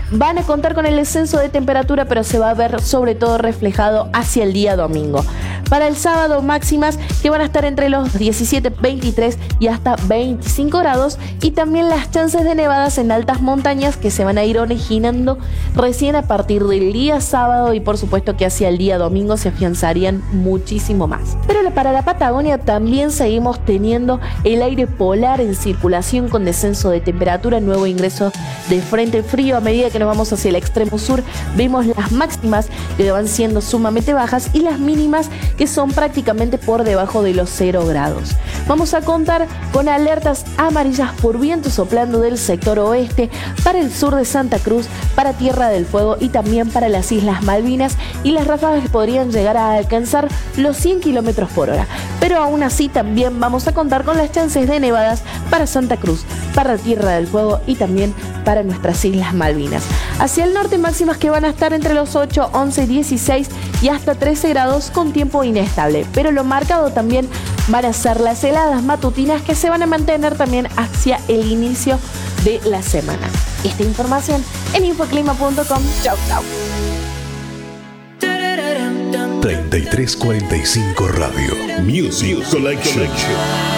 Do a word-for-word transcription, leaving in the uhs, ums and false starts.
van a contar con el descenso de temperatura, pero se va a ver sobre todo reflejado hacia el día domingo. Para el sábado, máximas que van a estar entre los diecisiete, veintitrés y hasta veinticinco grados, y también las chances de nevadas en altas montañas que se van a ir originando recién a partir del día sábado, y por supuesto que hacia el día domingo se afianzarían muchísimo más. Pero para la Patagonia también seguimos teniendo el aire polar en circulación con descenso de temperatura, nuevo ingreso de frente frío. A medida que nos vamos hacia el extremo sur, vemos las máximas que van siendo sumamente bajas y las mínimas que son prácticamente por debajo de los cero grados. Vamos a contar con alertas amarillas por viento soplando del sector oeste para el sur de Santa Cruz, para Tierra del Fuego y también para las Islas Malvinas, y las ráfagas podrían llegar a alcanzar los cien kilómetros por hora. Pero aún así también vamos a contar con las chances de nevadas para Santa Cruz, para Tierra del Fuego y también para nuestras Islas Malvinas. Hacia el norte, máximas que van a estar entre los ocho, once, dieciséis y hasta trece grados con tiempo inestable. Pero lo marcado también van a ser las heladas matutinas que se van a mantener también hacia el inicio de la semana. Esta información en infoclima punto com. Chau, chau. treinta y tres cuarenta y cinco Radio Music Collection.